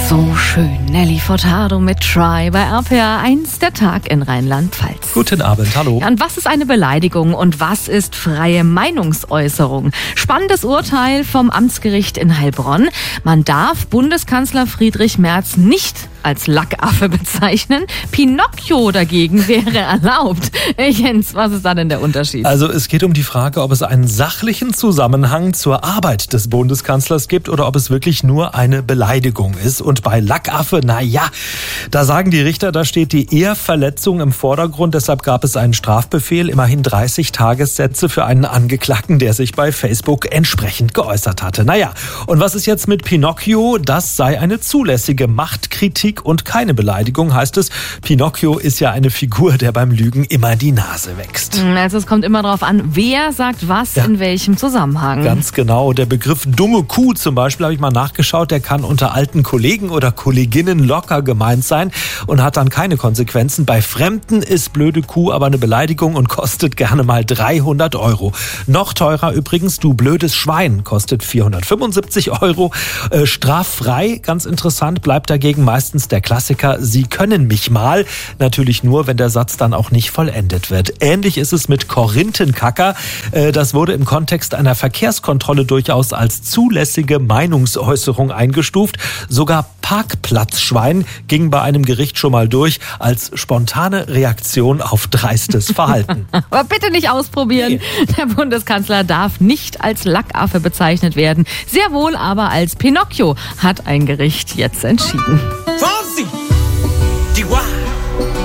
So schön. Nelly Furtado mit Try bei RPA 1, der Tag in Rheinland-Pfalz. Guten Abend, hallo. Und was ist eine Beleidigung und was ist freie Meinungsäußerung? Spannendes Urteil vom Amtsgericht in Heilbronn. Man darf Bundeskanzler Friedrich Merz nicht als Lackaffe bezeichnen. Pinocchio dagegen wäre erlaubt. Jens, was ist da denn der Unterschied? Also es geht um die Frage, ob es einen sachlichen Zusammenhang zur Arbeit des Bundeskanzlers gibt oder ob es wirklich nur eine Beleidigung ist. Und bei Lackaffe, da sagen die Richter, da steht die Ehrverletzung im Vordergrund. Deshalb gab es einen Strafbefehl, immerhin 30 Tagessätze für einen Angeklagten, der sich bei Facebook entsprechend geäußert hatte. Und was ist jetzt mit Pinocchio? Das sei eine zulässige Machtkritik und keine Beleidigung, heißt es. Pinocchio ist ja eine Figur, der beim Lügen immer die Nase wächst. Also es kommt immer darauf an, wer sagt was in welchem Zusammenhang. Ganz genau. Der Begriff dumme Kuh zum Beispiel, habe ich mal nachgeschaut, der kann unter alten Kollegen oder Kolleginnen locker gemeint sein und hat dann keine Konsequenzen. Bei Fremden ist blöde Kuh aber eine Beleidigung und kostet gerne mal 300 €. Noch teurer übrigens, du blödes Schwein, kostet 475 €. Straffrei, ganz interessant, bleibt dagegen meistens der Klassiker, Sie können mich mal. Natürlich nur, wenn der Satz dann auch nicht vollendet wird. Ähnlich ist es mit Korinthenkacker. Das wurde im Kontext einer Verkehrskontrolle durchaus als zulässige Meinungsäußerung eingestuft. Sogar Parkplatzschwein ging bei einem Gericht schon mal durch als spontane Reaktion auf dreistes Verhalten. Aber bitte nicht ausprobieren. Nee. Der Bundeskanzler darf nicht als Lackaffe bezeichnet werden. Sehr wohl aber als Pinocchio, hat ein Gericht jetzt entschieden. Vorsicht!